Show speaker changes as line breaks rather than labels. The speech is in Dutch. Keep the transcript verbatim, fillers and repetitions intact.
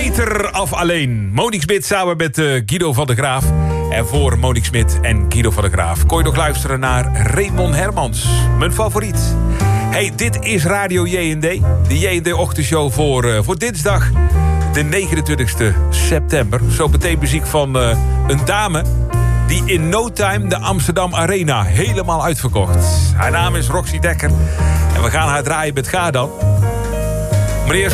Beter af alleen. Monique Smit samen met uh, Guido van der Graaf. En voor Monique Smit en Guido van der Graaf kon je nog luisteren naar Raymond Hermans. Mijn favoriet. Hey, dit is Radio J en D. De J en D-ochtendshow voor, uh, voor dinsdag de negenentwintigste september. Zo meteen muziek van uh, een dame die in no time de Amsterdam Arena helemaal uitverkocht. Haar naam is Roxy Dekker. En we gaan haar draaien met Ga dan.